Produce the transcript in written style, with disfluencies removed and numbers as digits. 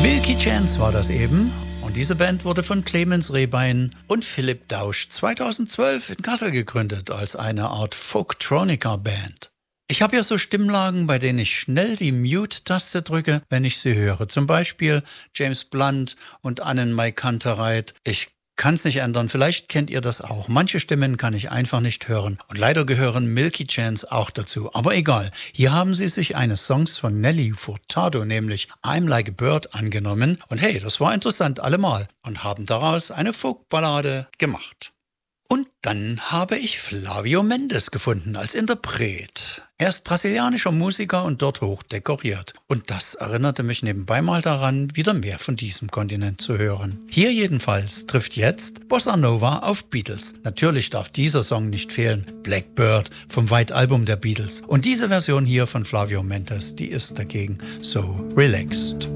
Milky Chance war das eben. Und diese Band wurde von Clemens Rehbein und Philipp Dausch 2012 in Kassel gegründet als eine Art Folktronica-Band. Ich habe ja so Stimmlagen, bei denen ich schnell die Mute-Taste drücke, wenn ich sie höre. Zum Beispiel James Blunt und Annenmai Kantereit. Ich kann es nicht ändern, vielleicht kennt ihr das auch. Manche Stimmen kann ich einfach nicht hören. Und leider gehören Milky Chance auch dazu. Aber egal, hier haben sie sich eines Songs von Nelly Furtado, nämlich I'm Like a Bird, angenommen. Und hey, das war interessant allemal. Und haben daraus eine Folkballade gemacht. Und dann habe ich Flavio Mendes gefunden als Interpret. Er ist brasilianischer Musiker und dort hoch dekoriert. Und das erinnerte mich nebenbei mal daran, wieder mehr von diesem Kontinent zu hören. Hier jedenfalls trifft jetzt Bossa Nova auf Beatles. Natürlich darf dieser Song nicht fehlen. Blackbird vom White Album der Beatles. Und diese Version hier von Flavio Mendes, die ist dagegen so relaxed.